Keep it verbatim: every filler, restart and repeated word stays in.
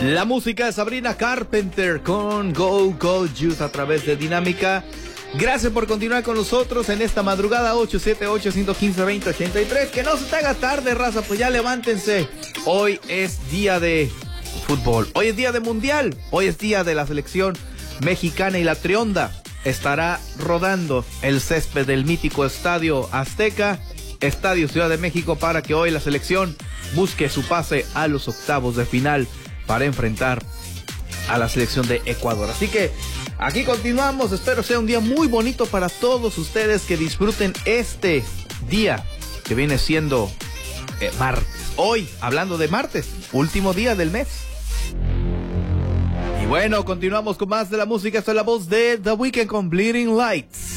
La música de Sabrina Carpenter con Go Go Juice a través de Dinámica. Gracias por continuar con nosotros en esta madrugada. Ocho siete ocho, uno cinco, dos cero ocho tres. Que no se te haga tarde, raza, pues ya levántense. Hoy es día de fútbol, hoy es día de mundial, hoy es día de la selección mexicana y la Trionda estará rodando el césped del mítico Estadio Azteca, Estadio Ciudad de México, para que hoy la selección busque su pase a los octavos de final para enfrentar a la selección de Ecuador. Así que aquí continuamos. Espero sea un día muy bonito para todos ustedes, que disfruten este día que viene siendo eh, martes. Hoy, hablando de martes, último día del mes. Y bueno, continuamos con más de la música. Esta es la voz de The Weeknd con Bleeding Lights.